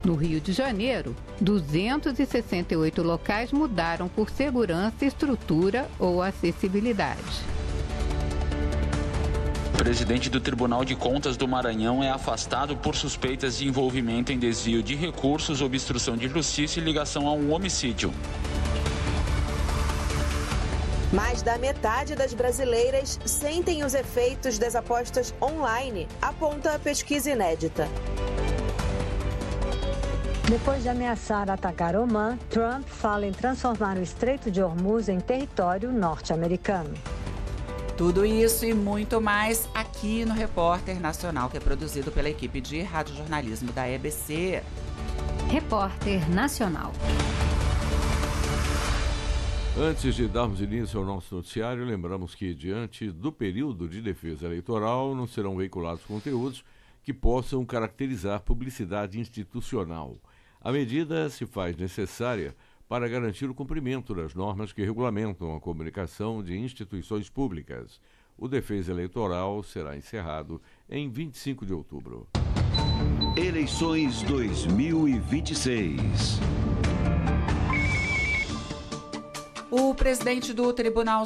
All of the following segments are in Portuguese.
No Rio de Janeiro, 268 locais mudaram por segurança, estrutura ou acessibilidade. O presidente do Tribunal de Contas do Maranhão é afastado por suspeitas de envolvimento em desvio de recursos, obstrução de justiça e ligação a um homicídio. Mais da metade das brasileiras sentem os efeitos das apostas online, aponta a pesquisa inédita. Depois de ameaçar atacar Omã, Trump fala em transformar o Estreito de Hormuz em território norte-americano. Tudo isso e muito mais aqui no Repórter Nacional, que é produzido pela equipe de radiojornalismo da EBC. Repórter Nacional. Antes de darmos início ao nosso noticiário, lembramos que, diante do período de defesa eleitoral, não serão veiculados conteúdos que possam caracterizar publicidade institucional. A medida se faz necessária para garantir o cumprimento das normas que regulamentam a comunicação de instituições públicas. O defesa eleitoral será encerrado em 25 de outubro. Eleições 2026. O presidente do Tribunal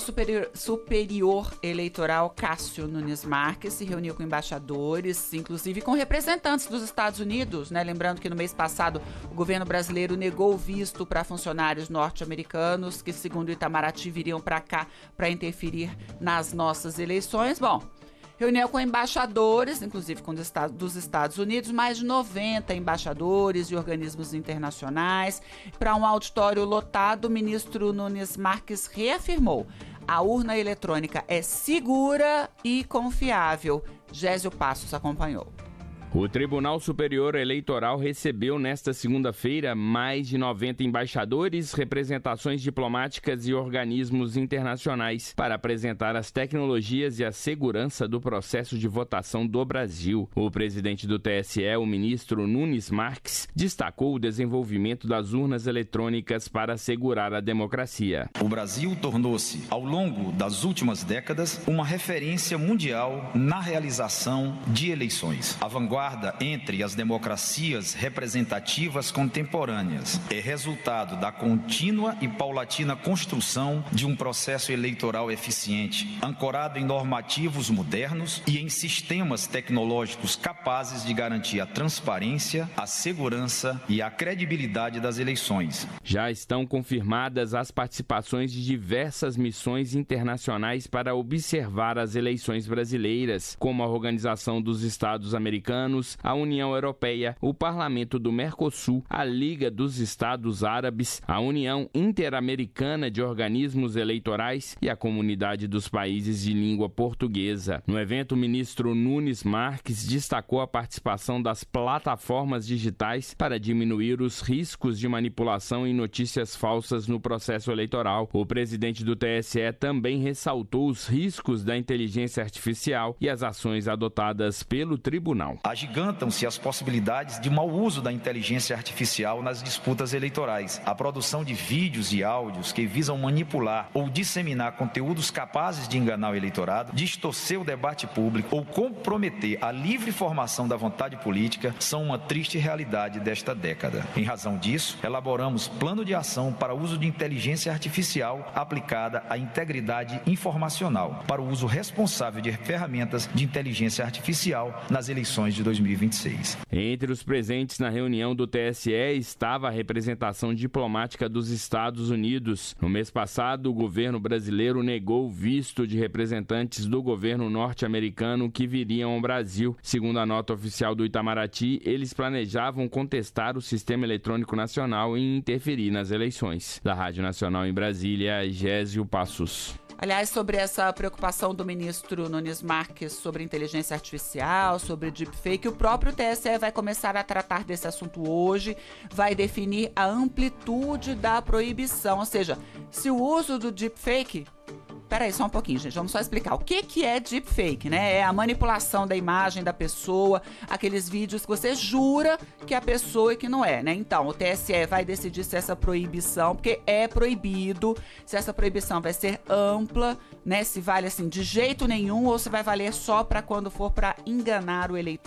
Superior Eleitoral, Cássio Nunes Marques, se reuniu com embaixadores, inclusive com representantes dos Estados Unidos, né? Lembrando que no mês passado o governo brasileiro negou o visto para funcionários norte-americanos que, segundo Itamaraty, viriam para cá para interferir nas nossas eleições. Bom, reunião com embaixadores, inclusive dos Estados Unidos, mais de 90 embaixadores e organismos internacionais. Para um auditório lotado, o ministro Nunes Marques reafirmou: a urna eletrônica é segura e confiável. Gésio Passos acompanhou. O Tribunal Superior Eleitoral recebeu nesta segunda-feira mais de 90 embaixadores, representações diplomáticas e organismos internacionais para apresentar as tecnologias e a segurança do processo de votação do Brasil. O presidente do TSE, o ministro Nunes Marques, destacou o desenvolvimento das urnas eletrônicas para assegurar a democracia. O Brasil tornou-se, ao longo das últimas décadas, uma referência mundial na realização de eleições. A vanguarda entre as democracias representativas contemporâneas é resultado da contínua e paulatina construção de um processo eleitoral eficiente, ancorado em normativos modernos e em sistemas tecnológicos capazes de garantir a transparência, a segurança e a credibilidade das eleições. Já estão confirmadas as participações de diversas missões internacionais para observar as eleições brasileiras, como a Organização dos Estados Americanos, a União Europeia, o Parlamento do Mercosul, a Liga dos Estados Árabes, a União Interamericana de Organismos Eleitorais e a Comunidade dos Países de Língua Portuguesa. No evento, o ministro Nunes Marques destacou a participação das plataformas digitais para diminuir os riscos de manipulação e notícias falsas no processo eleitoral. O presidente do TSE também ressaltou os riscos da inteligência artificial e as ações adotadas pelo tribunal. Agigantam-se as possibilidades de mau uso da inteligência artificial nas disputas eleitorais. A produção de vídeos e áudios que visam manipular ou disseminar conteúdos capazes de enganar o eleitorado, distorcer o debate público ou comprometer a livre formação da vontade política são uma triste realidade desta década. Em razão disso, elaboramos plano de ação para o uso de inteligência artificial aplicada à integridade informacional, para o uso responsável de ferramentas de inteligência artificial nas eleições de 2026. Entre os presentes na reunião do TSE estava a representação diplomática dos Estados Unidos. No mês passado, o governo brasileiro negou o visto de representantes do governo norte-americano que viriam ao Brasil. Segundo a nota oficial do Itamaraty, eles planejavam contestar o sistema eletrônico nacional e interferir nas eleições. Da Rádio Nacional em Brasília, Gésio Passos. Aliás, sobre essa preocupação do ministro Nunes Marques sobre inteligência artificial, sobre deepfake, o próprio TSE vai começar a tratar desse assunto hoje, vai definir a amplitude da proibição, ou seja, se o uso do deepfake... Peraí, só um pouquinho, gente, vamos só explicar. O que é deepfake, né? É a manipulação da imagem da pessoa, aqueles vídeos que você jura que é a pessoa e que não é, né? Então, o TSE vai decidir se essa proibição, porque é proibido, se essa proibição vai ser ampla, né? Se vale assim de jeito nenhum ou se vai valer só para quando for para enganar o eleitor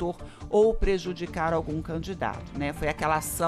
ou prejudicar algum candidato, né? Foi aquela ação